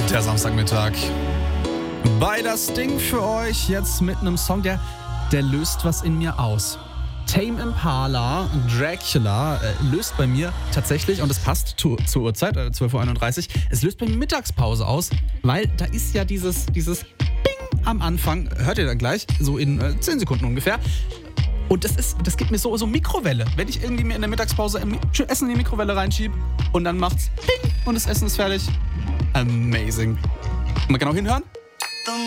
Der Samstagmittag. Bei das Ding für euch jetzt mit einem Song, der löst was in mir aus. Tame Impala, Dracula, löst bei mir tatsächlich, und es passt zur Uhrzeit, 12.31 Uhr, es löst bei mir Mittagspause aus, weil da ist ja dieses Bing am Anfang, hört ihr dann gleich, so in 10 Sekunden ungefähr. Und das gibt mir so Mikrowelle, wenn ich irgendwie mir in der Mittagspause Essen in die Mikrowelle reinschiebe und dann macht's Bing und das Essen ist fertig. Amazing. Mal genau hinhören.